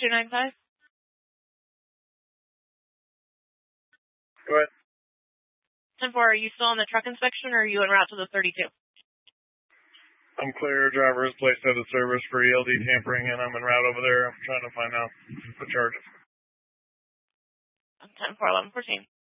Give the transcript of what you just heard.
295. Go ahead. 10-4, are you still on the truck inspection, or are you en route to the 32? I'm clear. Driver is placed out of service for ELD tampering, and I'm en route over there. I'm trying to find out the charges. 10-4, 11-14.